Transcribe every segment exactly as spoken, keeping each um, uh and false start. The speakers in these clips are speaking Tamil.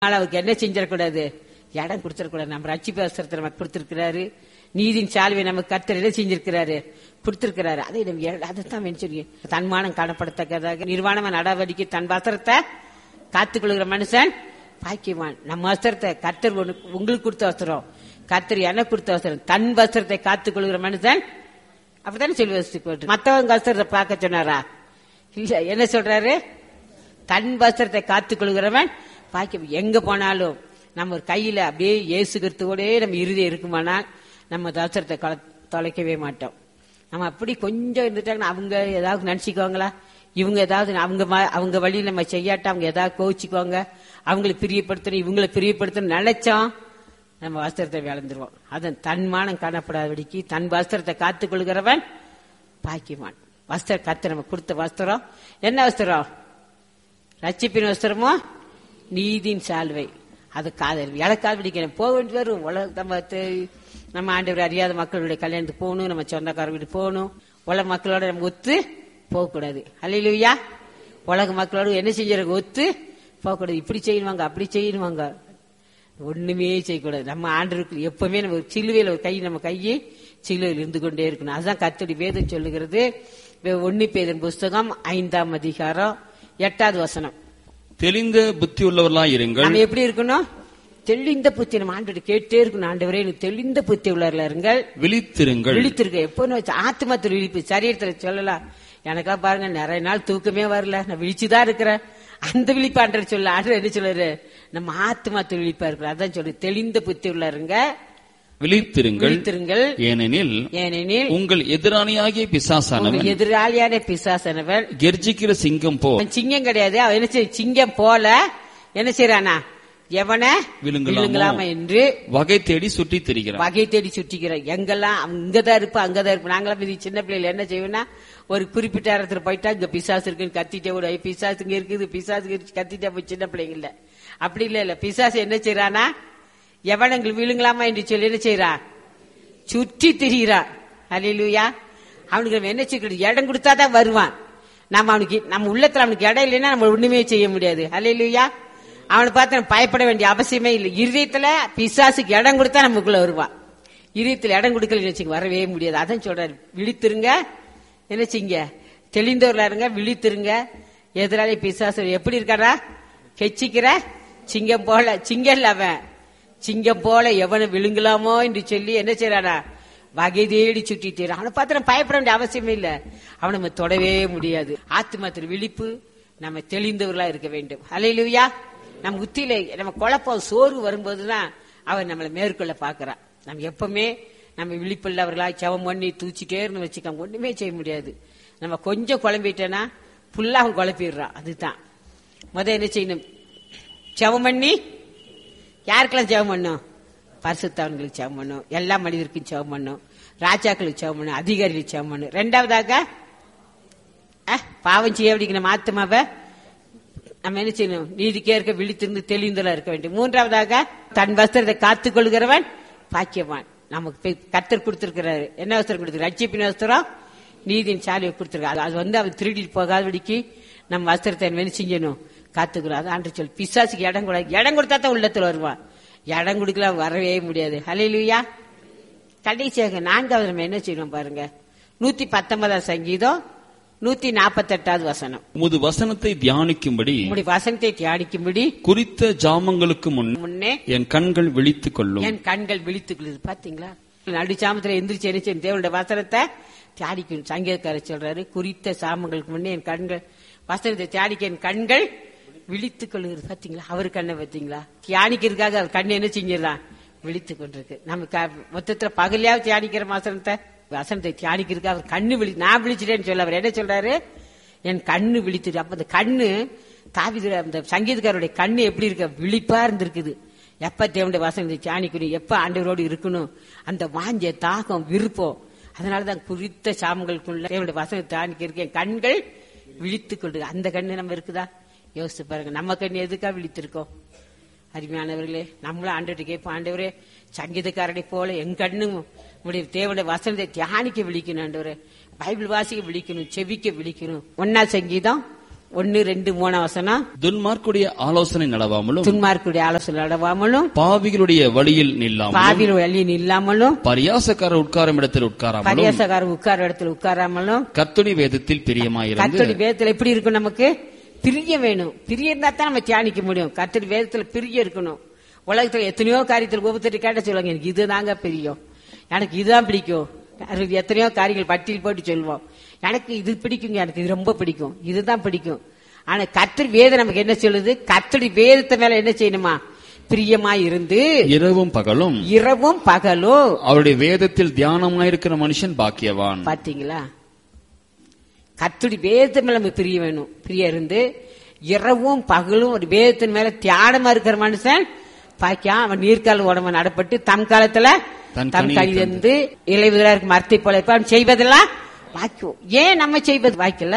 அவருக்கு என்ன செஞ்சிடக்கூடாது, இடம் கொடுத்துடக்கூடாது. நம்ம ரட்சிப்பு அவசரத்தை நமக்கு கொடுத்திருக்கிறாரு. நீதியின் சால்வை நமக்கு கர்த்தர் என்ன செஞ்சிருக்கிறாரு, கொடுத்திருக்கிறாரு. அதை நம்ம அதைத்தான் மென்ஷன். தன்மானம் காணப்படத்தக்கதாக நிர்வாணமான நடவடிக்கை தன் வஸ்திரத்தை காத்துக் கொள்கிற மனுஷன் பாக்கியவான். நம்ம வஸ்திரத்தை கர்த்தர் உங்களுக்கு கொடுத்த வஸ்திரம், கர்த்தர் எனக்கு கொடுத்த வஸ்திரம். தன் வஸ்திரத்தை காத்துக் கொள்கிற மனுஷன் அப்படித்தானே சொல்லி வச்சு மற்றவங்க வஸ்திரத்தை பார்க்க சொன்னாரா? இல்ல, என்ன சொல்றாரு? தன் வஸ்திரத்தை காத்துக் கொள்கிறவன் பாக்கியம். எங்க போனாலும் நம்ம ஒரு கையில அப்படியே இயேசுகிறதோட நம்ம இறுதி இருக்குமானால் நம்ம வஸ்திரத்தை தொலைக்கவே மாட்டோம். நம்ம அப்படி கொஞ்சம் இருந்துட்டாங்கன்னா அவங்க ஏதாவது நினைச்சுக்குவாங்களா, இவங்க ஏதாவது அவங்க அவங்க வழியில் நம்ம செய்யாட்டா அவங்க ஏதாவது கோவிச்சுக்குவாங்க, அவங்களை பிரியப்படுத்தணும் இவங்களை பிரியப்படுத்தணும் நினைச்சோம் நம்ம வஸ்திரத்தை விளந்துருவோம். அதன் தன்மானம் காணப்படாதபடிக்கு தன் வஸ்திரத்தை காத்துக் கொள்கிறவன் பாக்கியவான். வஸ்திர கர்த்தர் நம்ம கொடுத்த வஸ்திரம் என்ன வஸ்திரம்? ரட்சிப்பின் வஸ்திரமோ நீதியின் சால்வை. அது காதல் இழக்காது பிடிக்கணும். போக வேண்டி வரும். உலக நம்ம நம்ம ஆண்டவர் அறியாத மக்களுடைய கல்யாணத்துக்கு போகணும், நம்ம சொந்தக்கார வீடு போகணும். உலக மக்களோட நம்ம ஒத்து போகக்கூடாது. அல்லேலூயா. உலக மக்களோட என்ன செஞ்சாங்க, ஒத்து போகக்கூடாது. இப்படி செய்யணுவாங்க அப்படி செய்யணுவாங்க, ஒண்ணுமே செய்யக்கூடாது. நம்ம ஆண்டவருக்கு எப்பவுமே நம்ம சிலுவையில் ஒரு கை நம்ம கையை சிலுவையில் இருந்து கொண்டே இருக்கணும். அதுதான் கர்த்தருடைய வேதம் சொல்லுகிறது. ஒன்னு பேதின் புஸ்தகம் ஐந்தாம் அதிகாரம் எட்டாவது வசனம். தெளிந்த புத்தி உள்ளவர்களாய் இருங்கள். நம்ம எப்படி இருக்கணும்? தெளிந்த புத்தி. நம்ம ஆண்டவரை கேட்டே இருக்கணும், ஆண்டவரே எனக்கு தெளிந்த புத்தி உள்ளவர்களா இருங்கள், விழித்திருங்கள். விழித்திருக்க எப்போன்னு வச்சு ஆத்மாத்திர விழிப்பு. சரீரத்துல சொல்லலாம், எனக்கா பாருங்க நிறைய நாள் தூக்கமே வரல, நான் விழிச்சுதான் இருக்கிறேன். அந்த விழிப்பு ஆண்டவர் சொல்ல. ஆண்டவர் என்ன சொல்றாரு? நம்ம ஆத்மாத்திர விழிப்பா இருக்கிறோம். அதான் சொல்லு, தெளிந்த புத்தி உள்ள இருங்க, விழித்திருங்கள். ஏனெனில் ஏனெனில் உங்கள் எதிராளியாகிய பிசாசானவன் எதிராளியான பிசாசானவன் கெர்ச்சிக்கிற சிங்கம் போ. சிங்கம் கிடையாது, அவன் என்ன செய்ய, சிங்கம் போல என்ன செய்யறானா, எவனை விழுங்கலாமா என்று வகை தேடி சுற்றி திரிகிறான். வகை தேடி சுற்றிக்கிறான். எங்கெல்லாம் அங்கதான் இருப்பா அங்கதான் இருப்பா. நாங்களாம் இது சின்ன பிள்ளைல என்ன செய்வோம்னா, ஒரு குறிப்பிட்ட இடத்துல போயிட்டா இங்க பிசாசு இருக்குன்னு கத்திட்டே விட, பிசாசு இங்க இருக்குது பிசாசு கத்திட்டே போய் சின்ன பிள்ளைங்க இல்ல அப்படி இல்ல இல்ல. பிசாசு என்ன செய்யறானா, எவனங்கள் விழுங்கலாமா என்று சொல்லி என்ன செய்யறான், சுற்றி திரிகிறான். அல்லேலூயா. அவனுக்கு என்ன செய்ய, இடம் கொடுத்தாதான் வருவான். நம்ம அவனுக்கு நம்ம உள்ளத்துல அவனுக்கு இடம் இல்லைன்னா நம்ம ஒண்ணுமே செய்ய முடியாது. அல்லேலூயா. அவனை பார்த்து பயப்பட வேண்டிய அவசியமே இல்லை. இருதயத்துல பிசாசுக்கு இடம் கொடுத்தா நமக்குள்ள வருவான். இருதயத்துல இடம் கொடுக்கல வரவே முடியாது. அதான் சொல்றாரு, விழித்திருங்க, என்ன செய்யுங்க, தெளிந்தவர்களா இருங்க, விழித்திருங்க. எதிராளி பிசாசு எப்படி இருக்காரா, கெச்சிக்கிற சிங்கம் போல. சிங்கம் இல்ல அவன், சிங்கம் போல எவனை விழுங்கலாமோ என்று சொல்லி என்ன செய்யறானா, வகை தேடி சுட்டிட்டு. அவனை பார்த்து பயப்பட வேண்டிய அவசியமே இல்ல, அவனை நம்ம தொடவே முடியாது. ஆத்மாத்திர விழிப்பு, நம்ம தெளிந்தவர்களா இருக்க வேண்டும். அல்லேலூயா. நம்ம உத்தியில நம்ம குழப்பம் சோறு வரும்போதுதான் அவன் நம்மளை மேற்கொள்ள பாக்குறான். நம்ம எப்பவுமே நம்ம விழிப்புள்ளவர்களா செவம் பண்ணி தூச்சிட்டே இருந்து வச்சுக்காம ஒண்ணுமே செய்ய முடியாது. நம்ம கொஞ்சம் குழம்பிட்டேன்னா புல்லா அவன் குழப்பிடுறான். அதுதான் முத என்ன செய்யணும், செவம் பண்ணி. யாருக்கெல்லாம் ஜெபம் பண்ணும்? பரிசுத்தவான்களுக்கு ஜெபம் பண்ணும், எல்லா மனிதருக்கும் ஜெபம் பண்ணும், ராஜாக்களுக்கு ஜெபம் பண்ணும், அதிகாரிகளுக்கு ஜெபம் பண்ணும். ரெண்டாவதாக பாவம் செய்ய அப்படிங்கிற நம்ம ஆத்மாவை நம்ம என்ன செய்யணும், நீதிக்கே இருக்க விழித்திருந்து தெளிந்தலா இருக்க வேண்டும். மூன்றாவதாக தன் வஸ்திரத்தை காத்துக் கொள்கிறவன் பாக்கியவான். நமக்கு கர்த்தர் கொடுத்திருக்கிறாரு. என்ன வஸ்திரம் கொடுத்திருக்காரு? ரட்சிப்பின் வஸ்திரம் நீதியின் சாலையை கொடுத்திருக்காரு. அது வந்து அவன் திருடிட்டு போகாதபடிக்கு நம்ம வஸ்திரத்தை என்ன செய்யணும், காத்துக்கிறோம். அது ஆண்டு சொல். பிசாசுக்கு இடம் கூட இடம் கொடுத்தா தான் உள்ளத்துல வருவான். இடம் கொடுக்கலாம் வரவே முடியாது. அல்லேலூயா. கடைசியாக நான்காவது நம்ம என்ன செய்யணும் பாருங்க, நூத்தி பத்தொன்பதாம் சங்கீதம் நூத்தி நாற்பத்தி எட்டாவது வசனம். உமது வசனத்தை தியானிக்கும்படி உம்முடைய வசனத்தை தியானிக்கும்படி குறித்த ஜாமங்களுக்கு முன்னே என் கண்கள் விழித்துக் கொள்ளும். என் கண்கள் விழித்துக் கொள்ளுது. பாத்தீங்களா, நடு சாமத்துல எந்திரிச்சு என்ன தேவனுடைய வசனத்தை தியானிக்கணும். சங்கீதக்காரர் சொல்றாரு, குறித்த சாமங்களுக்கு முன்னே என் கண்கள் வசனத்தை தியானிக்க என் கண்கள் விழித்துக் கொள்ளுகிறது. பாத்தீங்களா, அவரு கண்ணை பாத்தீங்களா, தியானிக்கிறதுக்காக அவர் கண்ணு என்ன செஞ்சிடலாம், விழித்துக் கொண்டிருக்கு. நம்ம மொத்தத்துல பகலையாவது தியானிக்கிற வசனத்தை வசனத்தை தியானிக்கிறதுக்கு அவர் கண்ணு விழி நான் விழிச்சிட்டேன்னு சொல்ல அவர் என்ன சொல்றாரு, என் கண்ணு விழித்துட்டு. அப்ப அந்த கண்ணு தாவீது அந்த சங்கீதக்காரருடைய கண்ணு எப்படி இருக்க, விழிப்பா இருந்திருக்குது. எப்ப தேவனுடைய வசனத்தை தியானிக்கணும், எப்ப ஆண்டவரோடு இருக்கணும், அந்த வாஞ்ச தாகம் விருப்பம். அதனாலதான் குறித்த சாமங்களுக்குள்ள தேவனுடைய வசனத்தை தியானிக்கிறதுக்கு என் கண்கள் விழித்துக் கொண்டு. அந்த கண்ணு நம்ம இருக்குதா யோசிச்சு பாருங்க. நம்ம கண்ணு எதுக்கா விழித்திருக்கோம்? அருமையானவர்களே, நம்மளும் ஆண்டவர்கிட்ட கேட்போம், ஆண்டவரே சங்கீதக்காரனை போல என் கண்ணு உடைய தேவனுடைய வசனத்தை தியானிக்க விழிக்கணும், ஆண்டவரே பைபிள் வாசிக்க விழிக்கணும், செவிக்க விழிக்கணும். ஒன்னா சங்கீதம் ஒன்னு ரெண்டு மூணாம் வசனம். துன்மார்க்குடைய ஆலோசனை நடவாமலும் துன்மார்க்குடைய ஆலோசனை நடவாமலும் பாவிகளுடைய வழியில் நில்லாமலும் பாவிகள் வழியில் இல்லாமலும் பரியாசக்காரர் உட்காரும் இடத்தில் உட்காராமலும் பரியாசக்காரர் உட்கார இடத்தில் உட்காராமலும் கர்த்தருடைய வேதத்தில் பிரியமாயிருந்து. கர்த்தருடைய வேதத்துல எப்படி இருக்கும்? நமக்கு பிரிய வேணும். பிரிய இருந்தா தான் நம்ம தியானிக்க முடியும். கர்த்தருடைய வேதத்துல பிரிய இருக்கணும். உலகத்துல எத்தனையோ காரியத்தில் ஒவ்வொருத்தர் கேட்ட சொல்லுவாங்க, எனக்கு இதுதாங்க பிரியம், எனக்கு இதுதான் பிடிக்கும். எத்தனையோ காரியங்கள் பட்டியல் போட்டு சொல்லுவோம், எனக்கு இது பிடிக்குங்க, எனக்கு இது ரொம்ப பிடிக்கும், இதுதான் பிடிக்கும். ஆனா கர்த்தர் வேதம் நமக்கு என்ன சொல்லுது? கர்த்தருடைய வேதத்தை மேல என்ன செய்யணுமா? பிரியமா இருந்து இரவும் பகலும் இரவும் பகலும் அவருடைய வேதத்தில் தியானமாயிருக்கிற மனுஷன் பாக்கியவான். பாத்தீங்களா? கர்த்தருடைய வேதத்தை மேல நம்ம பிரிய வேணும். பிரிய இருந்து இரவும் பகலும் ஒரு வேதத்தின் மேல தியானமா இருக்கிற மனுஷன் பாக்கியா. அவன் நீர்கால உடம்பு நடப்பட்டு தம் காலத்துல தம் கழிந்து இளைவதற்கு மரத்தை போல செய்வதெல்லாம் வாய்க்கும். ஏன் நம்ம செய்வது வாய்க்கல?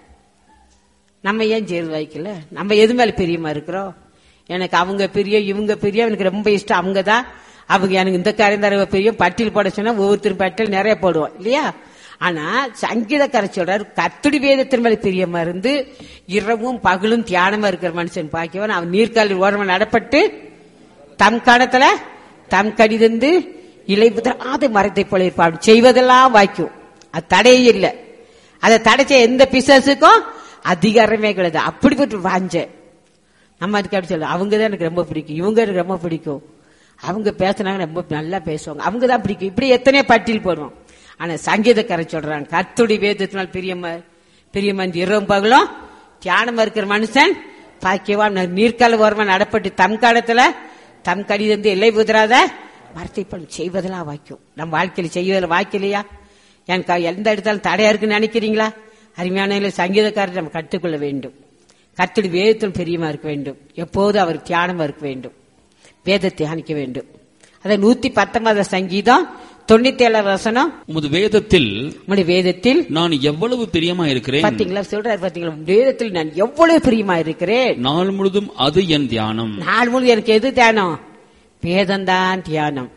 நம்ம ஏன் செய்வது வாய்க்கல? நம்ம எது மேல பிரியமா இருக்கிறோம்? எனக்கு அவங்க பெரிய இவங்க பெரிய, எனக்கு ரொம்ப இஷ்டம் அவங்க தான், அவங்க எனக்கு இந்த காரியம் தர பெரிய. பட்டியல் போட சொன்னா ஒவ்வொருத்தரும் பட்டியல் நிறைய போடுவோம் இல்லையா? ஆனா சங்கீதக்காரர் சொல்றாரு, கர்த்தருடைய வேதத்தின் மேல பிரியமா இருந்து இரவும் பகலும் தியானமா இருக்கிற மனுஷன் பாக்கியவன். அவன் நீர்காலில் ஓரமா நடப்பட்டு தம் காலத்துல தம் கடிதந்து இலை புதராத மரத்தை போல இருப்பான். செய்வதெல்லாம் வாய்க்கும். அது தடையே இல்லை. அதை தடைச்ச எந்த பிசாசுக்கும் அதிகாரமே கிடையாது. அப்படிப்பட்டு வாஞ்ச நம்ம அதுக்கு அப்படி சொல்ல, அவங்கதான் எனக்கு ரொம்ப பிடிக்கும், இவங்க எனக்கு ரொம்ப பிடிக்கும், அவங்க பேசினாங்க ரொம்ப நல்லா பேசுவாங்க, அவங்கதான் பிடிக்கும். இப்படி எத்தனையோ பட்டியல் போடுவோம். ஆனா சங்கீதக்காரர் சொல்றாங்க, கர்த்தருடைய வேதத்தினால் பிரியமா பிரியமா இந்த இரவும் பகலும் தியானமா இருக்கிற மனுஷன் பாக்கியவான். நீர்கால ஓரமா நடப்பட்டு தம் காலத்துல தம் கடிதந்து எல்லை புதிராத வார்த்தை செய்வதெல்லாம் வாய்க்கும். நம்ம வாழ்க்கையில செய்வதில் வாய்க்கலையா? எனக்கு எந்த இடத்தாலும் தடையா இருக்குன்னு நினைக்கிறீங்களா? அருமையான சங்கீதக்காரர் நம்ம கற்றுக்கொள்ள வேண்டும். கர்த்தருடைய வேதத்தில் பிரியமா இருக்க வேண்டும். எப்போது அவர் தியானமா இருக்க வேண்டும், வேதத்தை தியானிக்க வேண்டும். அத நூத்தி பத்தொன்பதாம் சங்கீதம் தொண்ணூத்தி ஏழாம் வசனம். உமது வேதத்தில் உங்களுடைய வேதத்தில் நான் எவ்வளவு பிரியமா இருக்கிறேன். பாத்தீங்களா? சொல்றாரு பாத்தீங்களா? வேதத்தில் நான் எவ்வளவு பிரியமா இருக்கிறேன். நாள் முழுதும் அது என் தியானம். நாள் முழுதும் எனக்கு எது தியானம்? வேதம்தான் தியானம்.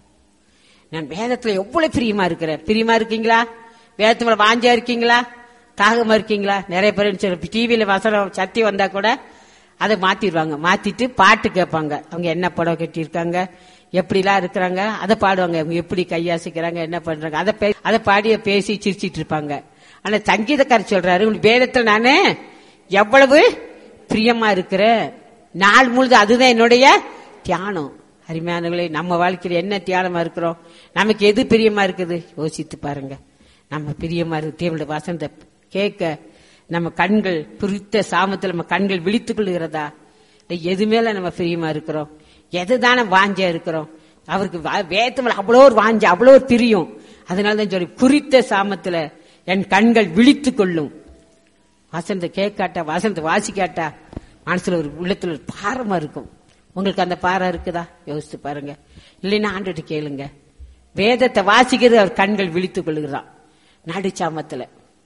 நான் வேதத்துல எவ்வளவு பிரியமா இருக்கிறேன். பிரியமா இருக்கீங்களா? வேதத்துல வாஞ்சா இருக்கீங்களா? தாகமா இருக்கீங்களா? நிறைய பேர் டிவியில வசனம் சத்தி வந்தா கூட அதை மாத்திடுவாங்க. மாத்திட்டு பாட்டு கேட்பாங்க. அவங்க என்ன படம் கட்டி இருக்காங்க, எப்படி எல்லாம் இருக்கிறாங்க, அதை பாடுவாங்க. அவங்க எப்படி கையாசிக்கிறாங்க, என்ன பண்றாங்க, அதை அதை பாடிய பேசி சிரிச்சிட்டு இருப்பாங்க. ஆனா சங்கீதக்காரர் சொல்றாரு, உங்களுக்கு வேதத்துல நானு எவ்வளவு பிரியமா இருக்கிறேன். நாள் முழுது அதுதான் என்னுடைய தியானம். அருமையானவர்களே, நம்ம வாழ்க்கையில என்ன தியானமா இருக்கிறோம்? நமக்கு எது பிரியமா இருக்குது? யோசித்து பாருங்க. நம்ம பிரியமா இருக்கு தேவனுடைய வசனத்தை கேட்க நம்ம கண்கள் குறித்த சாமத்தில் நம்ம கண்கள் விழித்துக் கொள்கிறதா? எது மேல நம்ம பிரியமா இருக்கிறோம்? எதுதான வாஞ்ச இருக்கிறோம்? அவருக்கு வேதத்துல அவ்வளோ ஒரு வாஞ்ச, அவ்வளோ ஒரு பிரியம். அதனாலதான் சொல்லி குறித்த சாமத்துல என் கண்கள் விழித்துக் கொள்ளும். வசனத்தை கேட்காட்டா, வசனத்தை வாசிக்காட்டா மனசுல ஒரு உள்ளத்துல ஒரு பாரமா இருக்கும். உங்களுக்கு அந்த பாரம் இருக்குதா? யோசித்து பாருங்க. இல்லைன்னா ஆண்டுட்டு கேளுங்க. வேதத்தை வாசிக்கிறது அவர் கண்கள் விழித்துக் கொள்ளுகிறான். நடுச்சாமத்துல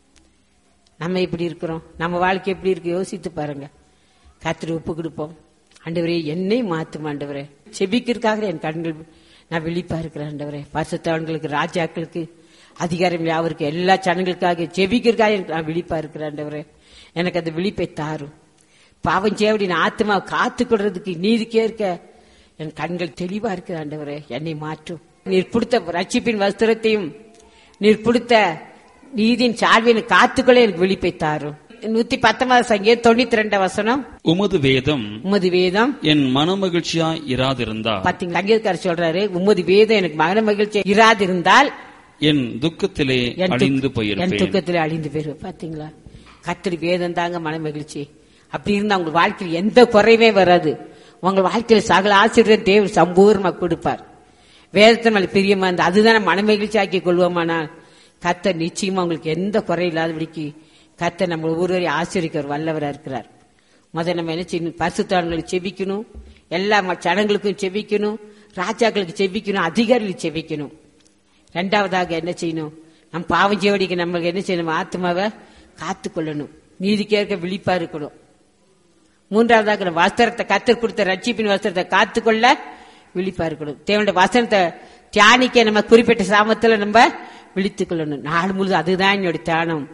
நம்ம எப்படி இருக்கிறோம்? நம்ம வாழ்க்கை எப்படி இருக்கு? யோசித்து பாருங்க. கர்த்தருக்கு ஒப்பு கொடுப்போம். ஆண்டவரே, என்னை மாத்தும் ஆண்டவரே. செபிக்கிறதுக்காக என் கண்கள் நான் விழிப்பா இருக்கிறேன் ஆண்டவரே. பரிசுத்தவான்களுக்கு, ராஜாக்களுக்கு, அதிகாரம் யாவருக்கு, எல்லா ஜனங்களுக்காக செபிக்கிறதுக்காக நான் விழிப்பா இருக்கிறேன் ஆண்டவரே. எனக்கு அந்த விழிப்பை தாரும். பாவம் செய்யபடி நான் ஆத்மா காத்து கொள்றதுக்கு நீதிக்கே இருக்க என் கண்கள் தெளிவா இருக்கு ஆண்டவரே. என்னை மாற்றும். நீர் கொடுத்த ரட்சிப்பின் வஸ்திரத்தையும் நீர் கொடுத்த நீதியின் சால்வையை காத்துக்கொள்ள எனக்கு விழிப்பை தாரும். நூத்தி பத்தொன்பது சங்கீதம் தொண்ணூத்தி ரெண்டு வசனம். உமது வேதம் உமது வேதம் என் மன மகிழ்ச்சியா இராதிருந்தா. பாத்தீங்க, சங்கீதக்காரர் சொல்றாரு, உமது வேதம் எனக்கு மன மகிழ்ச்சியா இராதிருந்தால் என் துக்கத்திலே அழிந்து போயிருப்பேன். என் துக்கத்திலே அழிந்து போயிருப்பேன். பாத்தீங்களா? கர்த்தருடைய வேதம் தாங்க மன மகிழ்ச்சி. அப்படி இருந்தா உங்க வாழ்க்கையில் எந்த குறைவே வராது. உங்க வாழ்க்கையில் சகல ஆசீர்வாதம் தேவன் சம்பூர்ணமா கொடுப்பார். வேதத்தின் மேல பிரியமா இருந்தா அதுதான் மன மகிழ்ச்சி ஆக்கி கொள்வோமானால் கர்த்தர் நிச்சயமா உங்களுக்கு எந்த குறை இல்லாதபடிக்கு கர்த்தர் நம்ம ஒவ்வொருவரையும் ஆசீர்வதிக்க வல்லவரா இருக்கிறார். முதல்ல நம்ம என்ன செய்யணும்? பரிசுத்தவான்களுக்கு செபிக்கணும், எல்லா ஜனங்களுக்கும் செபிக்கணும், ராஜாக்களுக்கு செபிக்கணும், அதிகாரிகளுக்கு செபிக்கணும். ரெண்டாவதாக என்ன செய்யணும்? நம் பாவம் செய்வடிக்கு நம்மளுக்கு என்ன செய்யணும்? ஆத்மாவை காத்து கொள்ளணும், நீதிக்கேற்க விழிப்பா இருக்கணும். மூன்றாவதாக வஸ்திரத்தை, கர்த்தர் கொடுத்த ரட்சிப்பின் வஸ்திரத்தை காத்துக்கொள்ள விழிப்பா இருக்கணும். தேவனுடைய வசனத்தை தியானிக்க நம்ம குறிப்பிட்ட சாமத்துல நம்ம விழித்துக் கொள்ளணும். நாள் முழுது அதுதான் என்னுடைய தியானம்.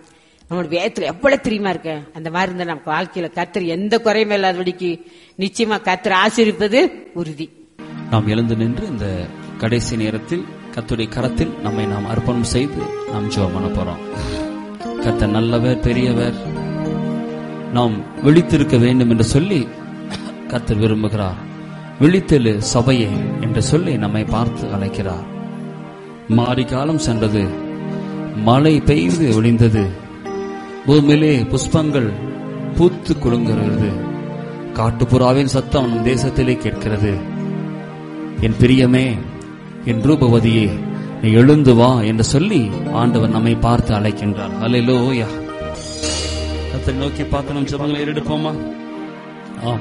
நம்மளோட வேதத்துல எவ்வளவு பிரியமா இருக்க அந்த மாதிரி இருந்தா நமக்கு வாழ்க்கையில கர்த்தர் எந்த குறையும் இல்லாதபடிக்கு நிச்சயமா கர்த்தர் ஆசீர்வதிப்பது உறுதி. நாம் எழுந்து நின்று இந்த கடைசி நேரத்தில் கர்த்தருடைய கரத்தில் நம்மை நாம் அர்ப்பணம் செய்து நாம் ஜெபம் பண்ண போறோம். கர்த்தர் நல்லவர், பெரியவர், நாம் விழித்திருக்க வேண்டும் என்று சொல்லி கர்த்தர் விரும்புகிறார். விழித்தெழு சபையே என்று சொல்லி நம்மை பார்த்து அழைக்கிறார். மாரி காலம் சென்றது, மழை பெய்து ஒளிந்தது, பூமியிலே புஷ்பங்கள் பூத்து குலுங்குகிறது, காட்டுப்புறாவின் சத்தம் நம் தேசத்திலே கேட்கிறது. என் பிரியமே, என் ரூபவதியே, நீ எழுந்து வா என்று சொல்லி ஆண்டவர் நம்மை பார்த்து அழைக்கின்றார். அல்லேலூயா. கர்த்தரை நோக்கி பார்த்து நம் ஜெபங்களை எடுப்போமா? ஆம்,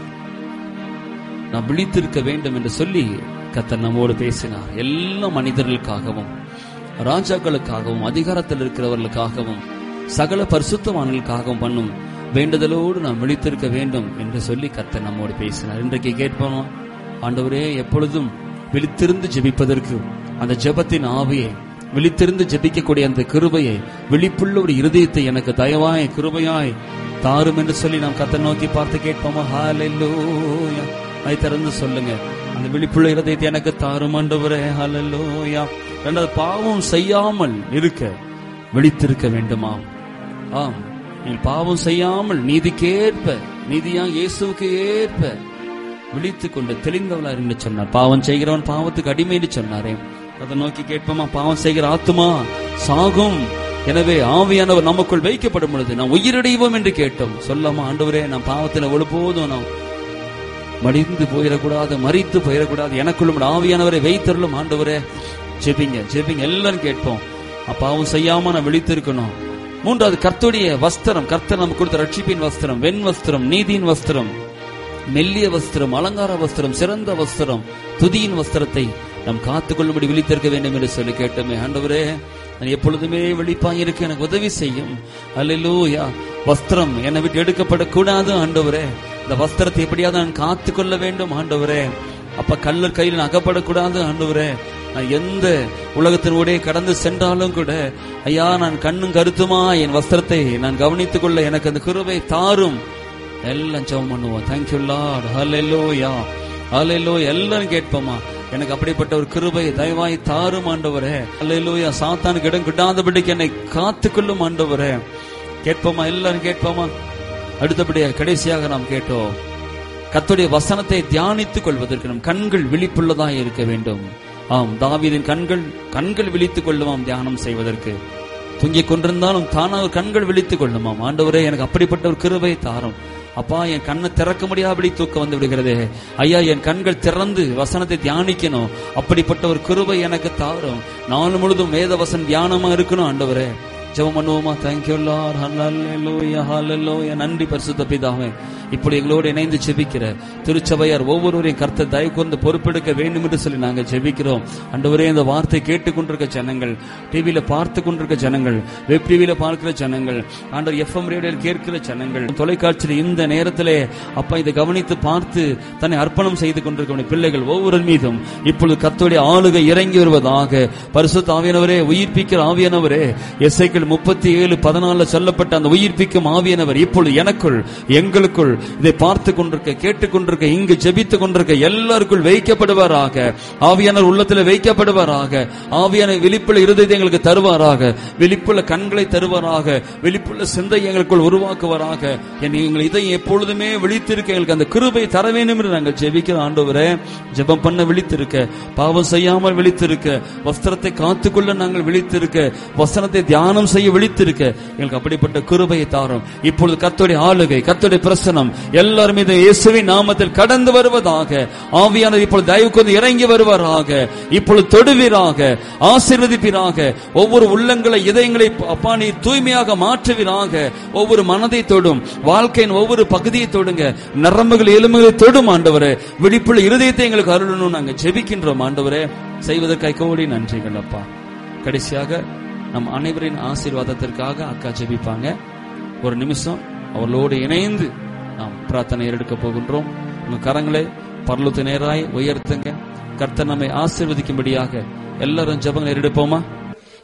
நாம் விழித்திருக்க வேண்டும் என்று சொல்லி கர்த்தர் நம்மோடு பேசினார். எல்லா மனிதர்களுக்காகவும், ராஜாக்களுக்காகவும், அதிகாரத்தில் இருக்கிறவர்களுக்காகவும், சகல பரிசுத்தவான்களுக்காகவும் பண்ணும் வேண்டுதலோடு நாம் விழித்திருக்க வேண்டும் என்று சொல்லி கர்த்தர் நம்மோடு பேசினார். இன்றைக்கு கேட்போமா? ஆண்டவரே, எப்பொழுதும் விழித்திருந்து ஜெபிப்பதற்கு அந்த ஜெபத்தின் ஆவியை, விழித்திருந்து ஜெபிக்கக்கூடிய அந்த கிருபையை, விழிப்புள்ள ஒரு இருதயத்தை எனக்கு தயவாய் கிருபையாய் தாரும் என்று சொல்லி நாம் கர்த்தர் நோக்கி பார்த்து கேட்போமா? ஹல்லேலூயா. அதை திறந்து சொல்லுங்க, அந்த விழிப்புள்ள இருதயத்தை எனக்கு தாரும் ஆண்டவரே. ஹல்லேலூயா. இரண்டாவது, பாவம் செய்யாமல் இருக்க விழித்திருக்க வேண்டுமா? ஆம், நீங்கள் பாவம் செய்யாமல் நீதிக்கேற்ப, நீதியா இயேசுவுக்கு ஏற்ப விழித்துக் கொண்டு தெளிந்தவளா என்று சொன்னார். பாவம் செய்கிறவன் பாவத்துக்கு அடிமை என்று சொன்னாரே. அதை நோக்கி கேட்போமா? பாவம் செய்கிற ஆத்துமா சாகும், எனவே ஆவியானவர் நமக்குள் வைக்கப்படும் பொழுது நாம் உயிரடைவோம் என்று கேட்டோம். சொல்லாமா? ஆண்டவரே, நாம் பாவத்தில் ஒழுபோதும் நாம் மடிந்து போயிடக்கூடாது, மறித்து போயிடக்கூடாது, எனக்குள்ளும் ஆவியானவரை வைத்தருளும் ஆண்டவரே. ஜெபிங்க, ஜெபிங்க, எல்லாரும் கேட்போம். பாவம் செய்யாம நான் விழித்திருக்கணும். மூன்றாவது, கர்த்தருடைய வஸ்திரம், கர்த்தர் நமக்கு கொடுத்த ரட்சிப்பின் வஸ்திரம், வெண் வஸ்திரம், நீதியின் வஸ்திரம், மெல்லிய வஸ்திரம், அலங்கார வஸ்திரம், சிறந்த வஸ்திரம், துதியின் வஸ்திரத்தை நாம் காத்துக்கொள்ளும்படி விழித்திருக்க வேண்டும் என்று சொல்லி கேட்டோமே. ஆண்டவரே, நான் எப்பொழுதுமே விழிப்பாயிருக்க எனக்கு உதவி செய்யும். அல்லேலூயா. வஸ்திரம் என்னை விட்டு எடுக்கப்படக்கூடாது ஆண்டவரே. இந்த வஸ்திரத்தை எப்படியாவது நான் காத்துக்கொள்ள வேண்டும் ஆண்டவரே. அப்ப கல்லர் கையில் நான் அகப்படக்கூடாது ஆண்டவரே. நான் எந்த உலகத்தினூடே கடந்து சென்றாலும் கூட ஐயா, நான் கண்ணும் கருத்துமா என் வஸ்திரத்தை நான் கவனித்துக் கொள்ள எனக்கு அந்த கிருபை தாரும். எல்லாம் ஜெபம் பண்ணுவோம். Thank you Lord. ஹல்லேலூயா, ஹல்லேலூயா. எல்லாரும் கேட்போமா? எனக்கு அப்படிப்பட்ட ஒரு கிருபை தயவாய் தாரும் ஆண்டவரே. ஹல்லேலூயா. சாத்தானுக்கு இடம் கிட்டாதபடிக்கு என்னை காத்துக்கொள்ளும் ஆண்டவரே. கேட்போமா? எல்லாரும் கேட்போமா? அடுத்தபடியா கடைசியாக நாம் கேட்டோம், கர்த்தருடைய வசனத்தை தியானித்துக் கொள்வதற்கு நம் கண்கள் விழிப்புள்ளதாக இருக்க வேண்டும். ஆம், தாவீதின் கண்கள் கண்கள் விழித்துக் கொள்ளுமாம் தியானம் செய்வதற்கு. தூங்கிக் கொண்டிருந்தாலும் தானாக கண்கள் விழித்துக் கொள்ளுமாம். ஆண்டவரே, எனக்கு அப்படிப்பட்ட ஒரு கிருபை தாரும். அப்பா, என் கண்ணை திறக்க முடியாதபடி தூக்கம் வந்து விடுகிறதே ஐயா, என் கண்கள் திறந்து வசனத்தை தியானிக்கணும். அப்படிப்பட்ட ஒரு கிருபை எனக்கு தாரும். நாள் முழுதும் வேத வசன தியானமா இருக்கணும் ஆண்டவரே. ஜெபம் பண்ணுவோமா? Thank you Lord. ஹல்லேலூயா, ஹல்லேலூயா. நன்றி பரிசுத்த பிதாவே. இப்படி எங்களோடு இணைந்து ஜெபிக்கிற திருச்சபையார் ஒவ்வொருவரையும் கர்த்தர் தயவு கூர்ந்து பொறுப்பெடுக்க வேண்டும் என்று சொல்லி நாங்கள் ஜெபிக்கிறோம். ஆண்டவரே, இந்த வார்த்தை கேட்டுக்கொண்டிருக்க ஜனங்கள், டிவியில பார்த்து கொண்டிருக்க ஜனங்கள், வெப் டிவியில பார்க்கிற ஜனங்கள், ஆண்டவர் எஃப்எம் ரேடியோவில் கேட்கிற ஜனங்கள், தொலைக்காட்சியில் இந்த நேரத்திலே அப்பா இதை கவனித்து பார்த்து தன்னை அர்ப்பணம் செய்து கொண்டிருக்க பிள்ளைகள் ஒவ்வொரு மீதும் இப்பொழுது கர்த்தருடைய ஆளுகை இறங்கி வருவதாக. பரிசுத்த ஆவியானவரே, உயிர்ப்பிக்கிற ஆவியானவரே, எசேக்கியேல் முப்பத்தி ஏழு பதினாலு சொல்லப்பட்ட அந்த உயிர்ப்பிக்கும் ஆவியானவர் இப்பொழுது எனக்குள், எங்களுக்குள், இதை பார்த்து கொண்டிருக்க, கேட்டுக் கொண்டிருக்க, இங்கு ஜெபித்துக் கொண்டிருக்க எல்லாருக்குள் வைக்கப்படுவாராக. ஆவியானவர் உள்ளத்தில் வைக்கப்படுவாராக. ஆவியான விழிப்புள்ள இருதயத்தை எங்களுக்கு தருவாராக, விழிப்புள்ள கண்களை தருவாராக, விழிப்புள்ள சிந்தை எங்களுக்குள் உருவாக்குவாராக. எங்கள் இதை எப்பொழுதுமே விழித்திருக்க எங்களுக்கு அந்த கிருபை தர வேண்டும் என்று நாங்கள் ஜெபிக்கிற ஆண்டவரே. ஜெபம் பண்ண விழித்திருக்க, பாவம் செய்யாமல் விழித்திருக்க, வஸ்திரத்தை காத்துக்கொள்ள நாங்கள் விழித்திருக்க, வசனத்தை தியானம் செய்ய விழித்திருக்க எங்களுக்கு அப்படிப்பட்ட கிருபையை தாரும். இப்பொழுது கர்த்தருடைய ஆளுகை, கர்த்தருடைய பிரசன்னம் எல்லாரும் மீது இயேசுவின் நாமத்தில் கடந்து வருவதாக. ஆவியானவர் இப்பொழுது தயவு கொண்டு இறங்கி வருவாராக. இப்பொழுது தொடுவீராக, ஆசீர்வதிப்பீராக. ஒவ்வொரு உள்ளங்களை, இதயங்களை அப்பா நீர் தூய்மையாக மாற்றுவீராக. ஒவ்வொரு மனதை தொடும், வாழ்க்கையின் ஒவ்வொரு பகுதியை தொடுங்க, நரம்புகள் எலும்புகளை தொடும் ஆண்டவரே. விழிப்புள்ள இருதயத்தை எங்களுக்கு அருளணும் நாங்கள் ஜெபிக்கின்றோம் ஆண்டவரே. செய்வதற்காக கோடி நன்றிகள் அப்பா. கடைசியாக நம் அனைவரின் ஆசீர்வாதத்திற்காக அக்கா ஜெபிப்பாங்க. ஒரு நிமிஷம் அவர்களோடு இணைந்து நாம் பிரார்த்தனை எடுக்க போகின்றோம். உங்க கரங்களை பரலோகத்து நேராய் உயர்த்துங்க. கர்த்தர் நம்மை ஆசீர்வதிக்கும்படியாக எல்லாரும் ஜெபங்களை எடுப்போமா?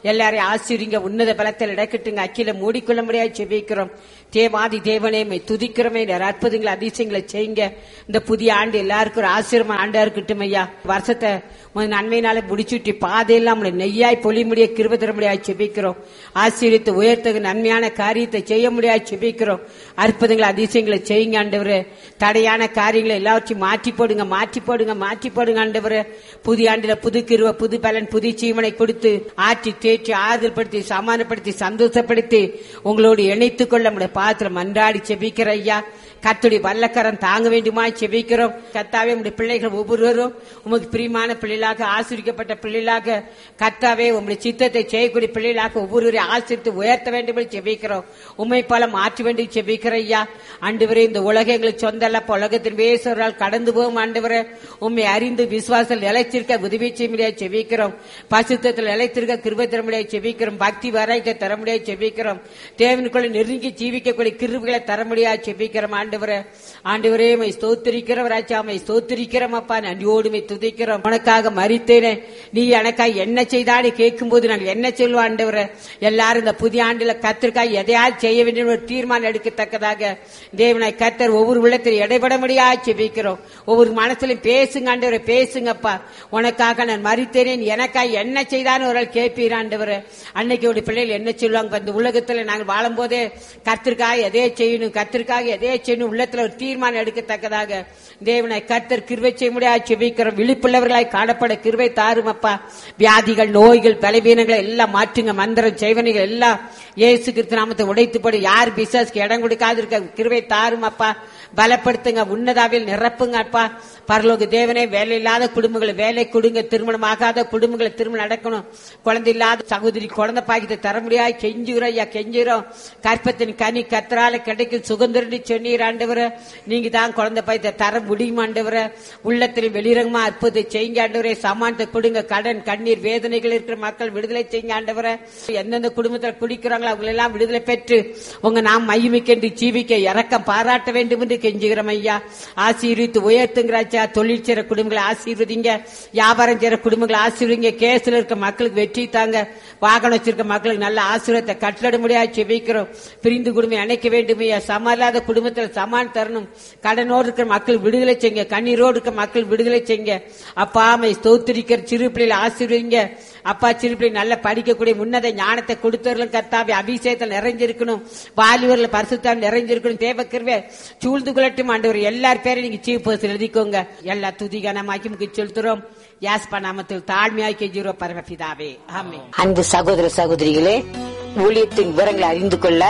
எல்லாரையும் ஆசீர்வதிங்க. உன்னத பலத்தில் இடக்கட்டுங்க. அக்கில மூடிக்கொள்ள முடியாது செபிக்கிறோம். தேவாதி தேவனே துதிக்கிறோமே. அற்புதங்களை அதிசயங்களை செய்யுங்க. இந்த புதிய ஆண்டு எல்லாருக்கும் ஒரு ஆசீர்வாத ஆண்டா இருக்கட்டும் ஐயா. வருஷத்தை நன்மையினால முடிச்சுட்டு பாதையெல்லாம் நெய்யாய் பொழி முடிய கிருபை தர முடியாது செபிக்கிறோம். ஆசீர்வித்து உயர்த்தகு நன்மையான காரியத்தை செய்ய முடியாது செபிக்கிறோம். அற்புதங்களை அதிசயங்களை செய்யுங்க ஆண்டவரே. தடையான காரியங்களை எல்லாவற்றையும் மாற்றி போடுங்க, மாற்றி போடுங்க, மாற்றி போடுங்க ஆண்டவரே. புதிய ஆண்டுல புது கிருபை, புது பலன், புது ஜீவனை கொடுத்து ஆற்றி தேற்றி ஆறுதல்படுத்தி சமாதானப்படுத்தி சந்தோஷப்படுத்தி உங்களோடு இணைத்துக் கொள்ள முடிய பாத்திரம் மன்றாடி செபிக்கிற ஐயா. கர்த்தருடைய வல்லக்கரம் தாங்க வேண்டுமா செபிக்கிறோம். கர்த்தாவே உங்களுடைய பிள்ளைகள் ஒவ்வொருவரும் உமக்கு பிரியமான பிள்ளைகளாக ஆசீர்வதிக்கப்பட்ட பிள்ளைகளாக கர்த்தாவே உங்களுடைய சித்தத்தை செய்யக்கூடிய பிள்ளைகளாக ஒவ்வொருவரையும் ஆசீர்வித்து உயர்த்த வேண்டும் என்று செபிக்கிறோம். உண்மை போல மாற்ற வேண்டும் செபிக்கிற ஐயா. ஆண்டவரே இந்த உலகம் எங்களுக்கு சொந்த அல்ல, உலகத்தின் வேசவரால் கடந்து போகும் ஆண்டவரே. உண்மை அறிந்து விசுவாசத்தில் நிலைத்திருக்க உதவி செய்ய முடியாது செபிக்கிறோம். பசுத்தத்தில் நிலைத்திருக்க கிருபை தர முடியாது செபிக்கிறோம். பக்தி வரைக்க தர முடியாது செபிக்கிறோம். தேவனுக்குள்ள நெருங்கி ஜீவிக்கக்கூடிய கிருபைகளை தர முடியாது செபிக்கிறோம். ஆண்டவரே ஆண்டவரே மை ஸ்தோத்திரிக்கிறவராச்சா, மை ஸ்தோத்திரிக்கிறோம் அப்பா. நன்றியோடு மை துதிக்கிறோம். உனக்காக மரித்தேனே, நீ எனக்காக என்ன செய்தாடி கேட்கும் போது நாங்கள் என்ன சொல்லுவோம் ஆண்டவரே. எல்லாரும் இந்த புதிய ஆண்டுல கர்த்தருக்காக எதையாவது செய்ய வேண்டும் ஒரு தீர்மானம் எடுக்கத்தக்கதாக தேவனாய் கர்த்தர் ஒவ்வொரு உள்ளத்தில் இடைபட முடியாது செபிக்கிறோம். ஒவ்வொரு மனசுலையும் பேசுங்க ஆண்டவரே, பேசுங்கப்பா. உனக்காக நான் மரித்தேனே, எனக்காக என்ன செய்தான்னு ஒரு ஆள் கேட்பீர் ஆண்டவரே. அன்னைக்கு ஒரு பிள்ளைகள் என்ன சொல்லுவாங்க, இந்த உலகத்துல நாங்கள் வாழும் போதே கர்த்தருக்காக எதையே செய்யணும், கர்த்தருக்காக எதையே செய்யணும் உள்ளத்துல ஒரு தீர்மானம் எடுக்கத்தக்கதாக தேவனாய் கர்த்தர் கிருபை செய்ய முடியாது செபிக்கிறோம். விழிப்புள்ளவர்களாய் காணப்பட கிருபை தாரும் அப்பா. வியாதிகள், நோய்கள், பலவீனங்களை எல்லாம் மாற்றுங்க. மந்திரம் செய்வனைகள் எல்லாம் இயேசு கிறிஸ்து நாமத்தை உடைத்துப்படி யார் பிசாசுக்கு இடம் கொடுக்காது இருக்க கிருபை தாரும் அப்பா. பலப்படுத்துங்க, உன்னதாவில் நிரப்புங்க அப்பா. பரலோக தேவனே, வேலை இல்லாத குடும்பங்களை வேலை கொடுங்க, திருமணம் ஆகாத குடும்பங்களை திருமணம் நடக்கணும், குழந்தை இல்லாத சகோதரி குழந்தை பாக்கியத்தை தர முடியாது கெஞ்சுகிறோம் ஐயா, கெஞ்சுகிறோம். கற்பத்தின் கனி கத்தரால கிடைக்கும் சுதந்திரன்னு சொன்னீர் ஆண்டவரே. நீங்க தான் குழந்தை பாக்கியத்தை தர முடியும் ஆண்டவரே. உள்ளத்திலும் வெளிரங்கமா அற்புதத்தை செய்யுங்க ஆண்டவரே. சமானத்தை கொடுங்க. கடன், கண்ணீர், வேதனைகள் இருக்கிற மக்கள் விடுதலை செய்யுங்க ஆண்டவரே. எந்தெந்த குடும்பத்தில் குடிக்கிறாங்களோ அவங்க எல்லாம் விடுதலை பெற்று உங்க நாம் மையமிக்கென்று ஜீவிக்க இறக்கம் பாராட்ட வேண்டும் என்று கெஞ்சுகிறோம் ஐயா. ஆசீர்வித்து உயர்த்துங்கிறாச்சா. தொழில் செய்ற குடும்பங்களை ஆசீர்வதிங்க, வியாபாரம் செய்யற குடும்பங்களை ஆசீர்வதிங்க. கேஸ்ல இருக்க மக்களுக்கு வெற்றி தாங்க, வாகனம் வச்சிருக்க மக்களுக்கு நல்ல ஆசீர்வாதத்தை கட்டளை முடியாது செபிக்கிறோம். பிரிந்து குடும்பம் இணைக்க வேண்டும் ஐயா. சமல்லாத குடும்பத்தில் சமான் தரணும். கடனோடு இருக்கிற மக்கள் விடுதலை செய்யுங்க, கண்ணீரோடு இருக்க மக்கள் விடுதலை செய்யுங்க அப்பா. அம்மை ஸ்தோத்திரிக்கிற சிறு பிள்ளைகளை ஆசீர்வதிங்க அப்பா. சிறு பிள்ளை நல்ல படிக்கக்கூடிய உன்னத ஞானத்தை கொடுத்தவர்களும் கர்த்தாவே அபிஷேகத்தில் நிறைஞ்சிருக்கணும். வாலிபர்கள் பரிசுத்தால் நிறைஞ்சிருக்கணும். தேவக்கிருபை சூழ்ந்து கொள்ளட்டும் ஆண்டவர். எல்லார் பேரையும் நீங்க சீஃப் பர்சன் எழுதிக்கோங்க. எல்லா துதிகனமாக்கி முக்கிய செலுத்துறோம். யாஸ்பா நாமத்தில் தாழ்மையாய் கெஞ்சுகிறோம் பரமபிதாவே, ஆமென். அன்பு சகோதர சகோதரிகளே, ஊழியத்தின் விவரங்களை அறிந்து கொள்ள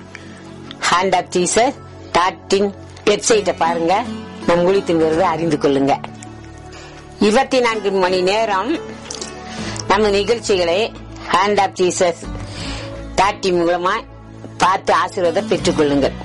hand of Jesus dot in வெப்சைட்டை பாருங்க. நம் ஊழியத்தின் விவரத்தை அறிந்து கொள்ளுங்க. இருபத்தி நான்கு மணி நேரம் நம்ம நிகழ்ச்சிகளை hand of Jesus dot in மூலமா பார்த்து ஆசீர்வாதம் பெற்றுக் கொள்ளுங்கள்.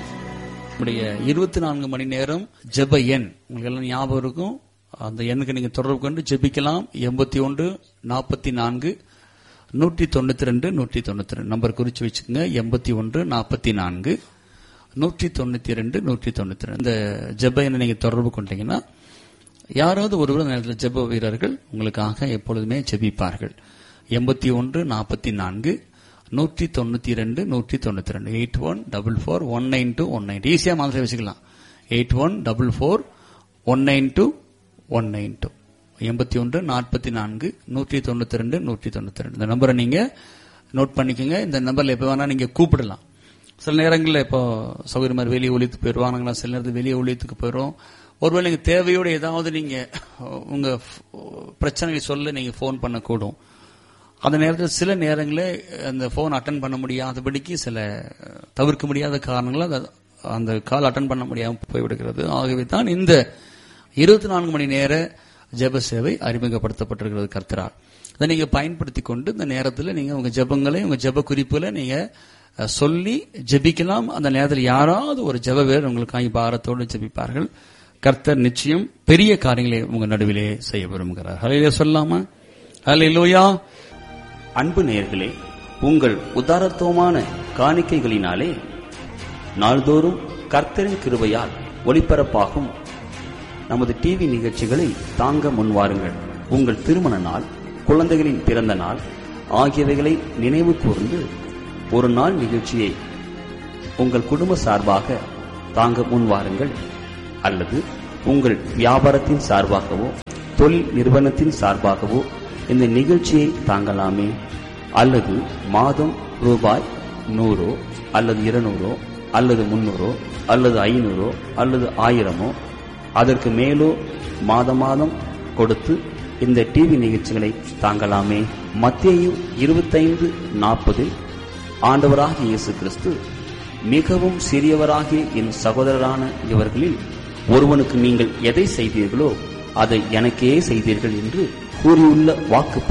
இருபத்தி நான்கு மணி நேரம் ஜெப எண் உங்களுக்கு எல்லாம் ஞாபகம் இருக்கும். அந்த எண்ணுக்கு நீங்க தொடர்பு கொண்டு ஜெபிக்கலாம். எண்பத்தி ஒன்று நாற்பத்தி நான்கு நூற்றி தொண்ணூத்தி ரெண்டு நூற்றி தொண்ணூத்தி ரெண்டு நம்பர் குறிச்சு வச்சுக்கோங்க. எண்பத்தி ஒன்று நாற்பத்தி நான்கு நூற்றி தொண்ணூத்தி ரெண்டு நூற்றி தொண்ணூத்தி ரெண்டு இந்த ஜெப எண்ணை நீங்க தொடர்பு கொண்டீங்கன்னா யாராவது ஒருவர் நேரத்தில் ஜெப வீரர்கள் உங்களுக்காக எப்பொழுதுமே ஜெபிப்பார்கள். எண்பத்தி ஒன்று நாற்பத்தி நான்கு நூற்றி தொண்ணூத்தி ரெண்டு நூற்றி தொண்ணூத்தி ரெண்டு eight one double four one nine two one nine ஈஸியா மாதிரி வச்சுக்கலாம். Eight one double four one nine two one nine two எண்பத்தி ஒன்று நாற்பத்தி நான்கு நூற்றி தொண்ணூத்தி ரெண்டு நூற்றி தொண்ணூத்தி ரெண்டு இந்த நம்பரை நீங்க நோட் பண்ணிக்கோங்க. இந்த நம்பர்ல எப்ப வேணா நீங்க கூப்பிடலாம். சில நேரங்களில் இப்போ சௌகரிய மாதிரி வெளியே ஒழித்துக்கு போயிடுவாங்களா, சில நேரத்தில் வெளியே ஒழித்துக்கு போயிடும். ஒருவேளை நீங்க தேவையோடு ஏதாவது நீங்க உங்க பிரச்சனைகளை சொல்ல நீங்க போன் பண்ணக்கூடும். அந்த நேரத்தில் சில நேரங்களில் அந்த போன் அட்டன் பண்ண முடியாதபடிக்கு சில தவிர்க்க முடியாத காரணங்களால் அந்த கால் அட்டன் பண்ண முடியாமல் போய்விடுகிறது. ஆகவே தான் இந்த இருபத்தி நான்கு மணி நேர ஜெப சேவை அறிமுகப்படுத்தப்பட்டிருக்கிறது கர்த்தரால். அதை நீங்க பயன்படுத்தி கொண்டு இந்த நேரத்தில் நீங்க உங்க ஜெபங்களை உங்க ஜெப குறிப்புகளை நீங்க சொல்லி ஜெபிக்கலாம். அந்த நேரத்தில் யாராவது ஒரு ஜெப வீரர் உங்களுக்காக பாரத்தோடு ஜெபிப்பார்கள். கர்த்தர் நிச்சயம் பெரிய காரியங்களை உங்க நடுவிலே செய்ய விரும்புகிறார். ஹல்லேலூயா சொல்லாமா? ஹல்லேலூயா. அன்பு நேயர்களே, உங்கள் உதாரத்துவமான காணிக்கைகளினாலே நாள்தோறும் கர்த்தரின் கிருபையால் ஒளிபரப்பாகும் நமது டிவி நிகழ்ச்சிகளை தாங்க முன்வாருங்கள். உங்கள் திருமண நாள், குழந்தைகளின் பிறந்த நாள், ஆகியவைகளை நினைவு கூர்ந்து ஒரு நாள் நிகழ்ச்சியை உங்கள் குடும்ப சார்பாக தாங்க முன்வாருங்கள். அல்லது உங்கள் வியாபாரத்தின் சார்பாகவோ தொழில் நிறுவனத்தின் சார்பாகவோ இந்த நிகழ்ச்சியை தாங்கலாமே. அல்லது மாதம் ரூபாய் நூறோ அல்லது இருநூறோ அல்லது முன்னூறோ அல்லது ஐநூறோ அல்லது ஆயிரமோ அதற்கு மேலோ மாத மாதம் கொடுத்து இந்த டிவி நிகழ்ச்சிகளை தாங்கலாமே. மத்தேயு இருபத்தைந்து நாற்பதில் ஆண்டவராகிய இயேசு கிறிஸ்து, மிகவும் சிறியவராகிய என் சகோதரரான இவர்களில் ஒருவனுக்கு நீங்கள் எதை செய்தீர்களோ அதை எனக்கே செய்தீர்கள் என்று கூறியுள்ள வாக்கு